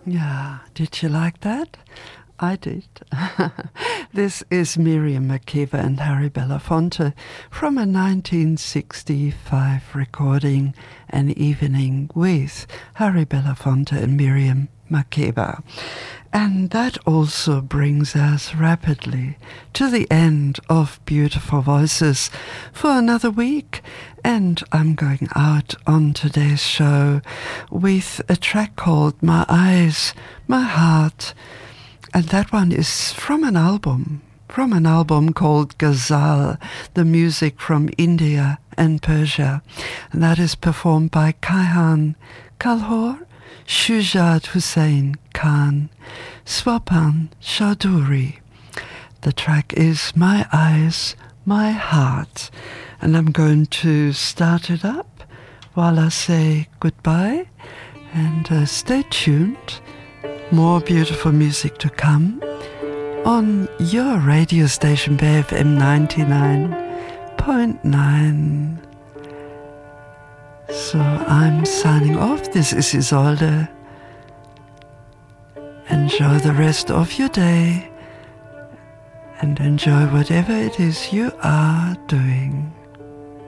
Yeah, did you like that? I did. This is Miriam Makeba and Harry Belafonte from a 1965 recording, An Evening with Harry Belafonte and Miriam Makeba. And that also brings us rapidly to the end of Beautiful Voices for another week. And I'm going out on today's show with a track called My Eyes, My Heart. And that one is from an album called Ghazal, the music from India and Persia. And that is performed by Kaihan Kalhor, Shujat Hussain Khan, Swapan Chaudhuri. The track is My Eyes, My Heart. And I'm going to start it up while I say goodbye. And stay tuned. More beautiful music to come on your radio station, BFM 99.9. So I'm signing off. This is Isolde. Enjoy the rest of your day and enjoy whatever it is you are doing.